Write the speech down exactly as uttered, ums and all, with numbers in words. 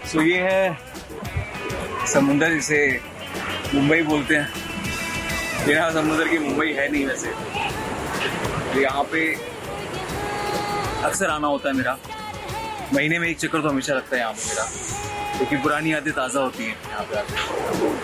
सो ये है समुंदर, जिसे मुंबई बोलते हैं। बिना समुंदर की मुंबई है नहीं वैसे। तो यहाँ पे अक्सर आना होता है मेरा, महीने में एक चक्कर तो हमेशा लगता है यहाँ पे मेरा, क्योंकि पुरानी यादें ताज़ा होती हैं यहाँ पे आके।